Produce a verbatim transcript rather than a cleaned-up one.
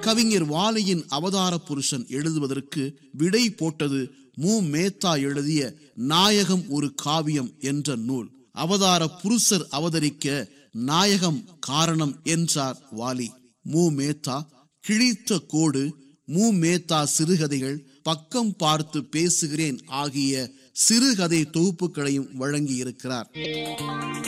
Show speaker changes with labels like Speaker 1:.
Speaker 1: கவிஞர் வாலியின் அவதார புருஷன் எழுதுவதற்கு விடை போட்டது மு மேத்தா எழுதிய நாயகம் ஒரு காவியம் என்ற நூல். அவதார புருஷர் அவதரிக்க நாயகம் காரணம் என்றார் வாலி. மு மேத்தா கிழித்த கோடு, மு மேத்தா சிறுகதைகள், பக்கம் பார்த்து பேசுகிறேன் ஆகிய சிறுகதை தொகுப்புகளையும் வழங்கி இருக்கிறார்.